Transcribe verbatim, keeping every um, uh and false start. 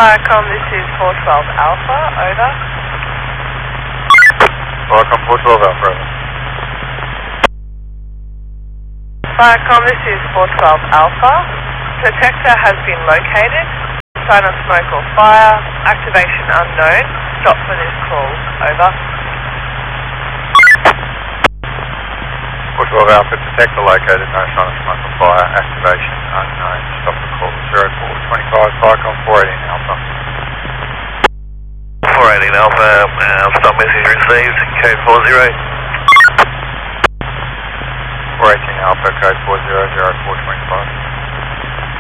Firecom, this is four twelve Alpha, over. Firecom four twelve Alpha, over. Firecom, this is four twelve Alpha. Detector has been located. Sign of smoke or fire. Activation unknown. Stop for this call, over. four twelve Alpha, detector located, no sign of smoke or fire. Activation unknown. Stop the call. zero four twenty-five, Firecom four eighteen Alpha. four eighteen Alpha, uh, stop message received, code four zero. four eighteen Alpha, code four zero zero four twenty-five.